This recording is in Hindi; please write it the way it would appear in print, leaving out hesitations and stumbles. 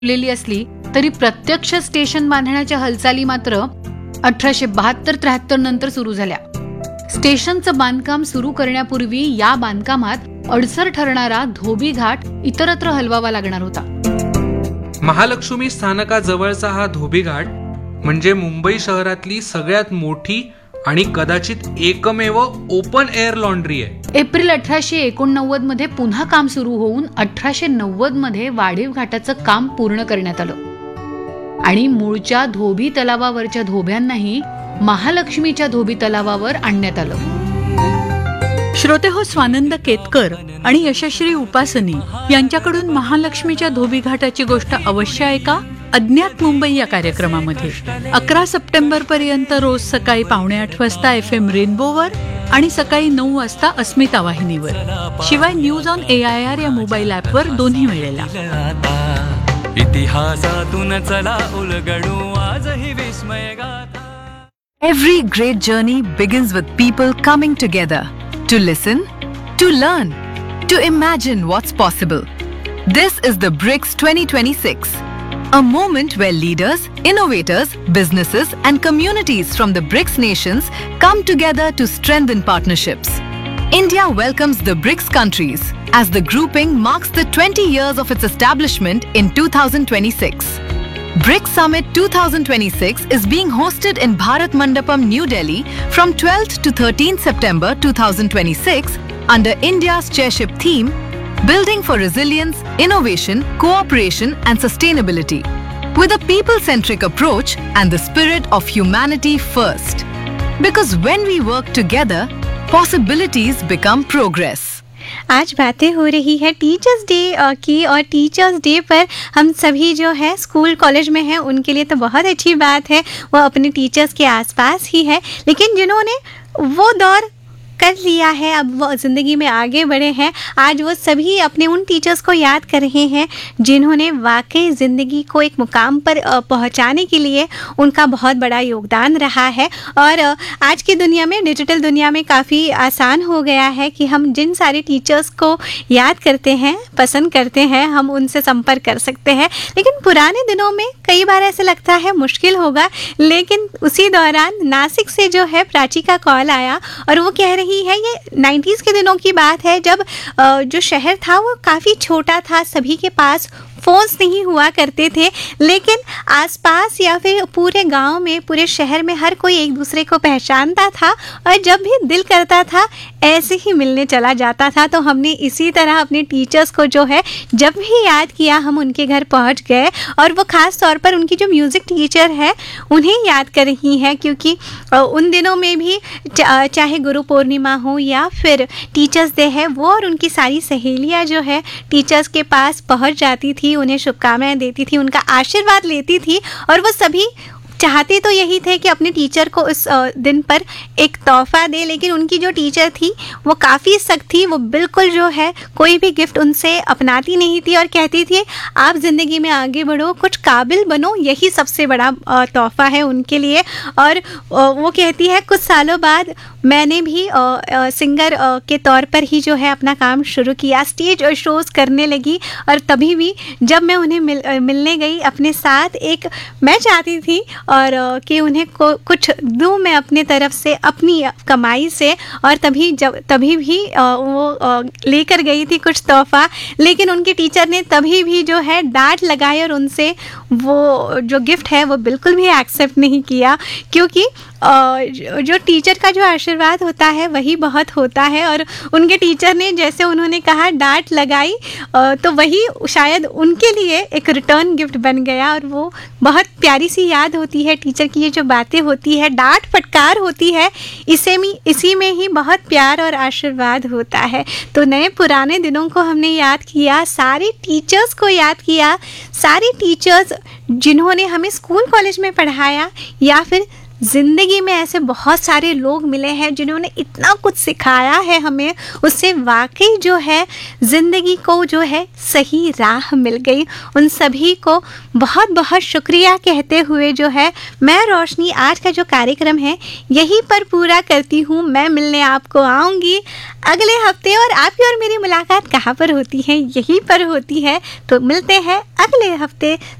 लेली असली तरी प्रत्यक्ष स्टेशन बांधण्याच्या हालचाली मात्र 1872-73 नंतर सुरू झाल्या. स्टेशनचं बांधकाम सुरू करण्यापूर्वी या बांधकामात अडसर ठरणारा धोबी घाट इतरत्र हलवावा लागणार होता. महालक्ष्मी स्थानकाजवळचा हा धोबी घाट म्हणजे मुंबई शहरातली सगळ्यात मोठी आणि कदाचित एकमेव ओपन एअर लॉन्ड्री आहे. एप्रिल 1889 मध्ये पुन्हा काम सुरू होऊन 1890 मध्ये वाढीव घाटाचं काम पूर्ण करण्यात आलं आणि मूळच्या धोबी तलावावरच्या धोब्यांनाही महालक्ष्मीच्या धोबी तलावावर आणण्यात आलं. श्रोते हो, स्वानंद केतकर आणि यशश्री उपासनी यांच्याकडून महालक्ष्मीच्या धोबी घाटाची गोष्ट अवश्य ऐका अज्ञात मुंबई या कार्यक्रमामध्ये. 11 सप्टेंबर पर्यंत रोज सकाळी 7:45 वाजता FM रेनबोवर आणि सकाळी 9 वाजता अस्मिता वाहिनीवर. शिवाय न्यूज ऑन AIR या मोबाईल ॲपवर दोन्ही वेळेला. इतिहासातून चला उलगडू आजही विस्मय गाथा. Every great journey begins with people coming together to listen, to learn, to imagine what's possible. This is the BRICS 2026, a moment where leaders, innovators, businesses and communities from the BRICS nations come together to strengthen partnerships. India welcomes the BRICS countries as the grouping marks the 20 years of its establishment in 2026. BRICS Summit 2026 is being hosted in Bharat Mandapam, New Delhi from 12th to 13th September 2026 under India's chairship theme, Building for Resilience, Innovation, Cooperation and Sustainability, with a people-centric approach and the spirit of humanity first. Because when we work together, possibilities become progress. आज बातें हो रही है टीचर्स डे की, और टीचर्स डे पर हम सभी जो है स्कूल कॉलेज में हैं उनके लिए तो बहुत अच्छी बात है, वो अपने टीचर्स के आसपास ही है. लेकिन जिन्होंने वो दौर कर लिया है, अब वो ज़िंदगी में आगे बढ़े हैं, आज वो सभी अपने उन टीचर्स को याद कर रहे हैं जिन्होंने वाकई ज़िंदगी को एक मुकाम पर पहुंचाने के लिए उनका बहुत बड़ा योगदान रहा है. और आज की दुनिया में, डिजिटल दुनिया में काफ़ी आसान हो गया है कि हम जिन सारे टीचर्स को याद करते हैं, पसंद करते हैं, हम उनसे संपर्क कर सकते हैं. लेकिन पुराने दिनों में कई बार ऐसा लगता है मुश्किल होगा, लेकिन उसी दौरान नासिक से जो है प्राची का कॉल आया और वो कह रही है, ये 90s के दिनों की बात है जब जो शहर था वो काफ़ी छोटा था, सभी के पास फ़ोन्स नहीं हुआ करते थे, लेकिन आसपास या फिर पूरे गांव में, पूरे शहर में हर कोई एक दूसरे को पहचानता था और जब भी दिल करता था ऐसे ही मिलने चला जाता था. तो हमने इसी तरह अपने टीचर्स को जो है जब भी याद किया, हम उनके घर पहुंच गए और वो ख़ास तौर पर उनकी जो म्यूज़िक टीचर है उन्हें याद कर रही हैं, क्योंकि उन दिनों में भी चाहे गुरु पूर्णिमा हो या फिर टीचर्स डे है, वो और उनकी सारी सहेलियाँ जो है टीचर्स के पास पहुँच जाती थी, उन्हें शुभकामनाएं देती थी, उनका आशीर्वाद लेती थी. और वो सभी चाहते तो यही थे कि अपने टीचर को उस दिन पर एक तोहफा दे, लेकिन उनकी जो टीचर थी वो काफ़ी सख्त थी. वो बिल्कुल जो है कोई भी गिफ्ट उनसे अपनाती नहीं थी और कहती थी आप ज़िंदगी में आगे बढ़ो, कुछ काबिल बनो, यही सबसे बड़ा तोहफा है उनके लिए. और वो कहती है कुछ सालों बाद मैंने भी सिंगर के तौर पर ही जो है अपना काम शुरू किया, स्टेज और शोज़ करने लगी. और तभी भी जब मैं उन्हें मिलने गई अपने साथ, एक मैं चाहती थी और कि उन्हें कुछ दूँ मैं अपने तरफ से, अपनी कमाई से, और तभी भी वो लेकर गई थी कुछ तोहफा. लेकिन उनके टीचर ने तभी भी जो है डांट लगाई और उनसे वो जो गिफ्ट है वो बिल्कुल भी एक्सेप्ट नहीं किया, क्योंकि जो टीचर का जो आशीर्वाद होता है वही बहुत होता है. और उनके टीचर ने जैसे उन्होंने कहा डांट लगाई, तो वही शायद उनके लिए एक रिटर्न गिफ्ट बन गया. और वो बहुत प्यारी सी याद होती है टीचर की, ये जो बातें होती है, डांट फटकार होती है, इसी में ही बहुत प्यार और आशीर्वाद होता है. तो नए पुराने दिनों को हमने याद किया, सारे टीचर्स को याद किया, सारे टीचर्स जिन्होंने हमें स्कूल कॉलेज में पढ़ाया या फिर ज़िंदगी में ऐसे बहुत सारे लोग मिले हैं जिन्होंने इतना कुछ सिखाया है हमें, उससे वाकई जो है ज़िंदगी को जो है सही राह मिल गई। उन सभी को बहुत बहुत शुक्रिया कहते हुए जो है मैं रोशनी आज का जो कार्यक्रम है यहीं पर पूरा करती हूँ। मैं मिलने आपको आऊँगी अगले हफ्ते, और आपकी और मेरी मुलाकात कहाँ पर होती है? यहीं पर होती है। तो मिलते हैं अगले हफ्ते।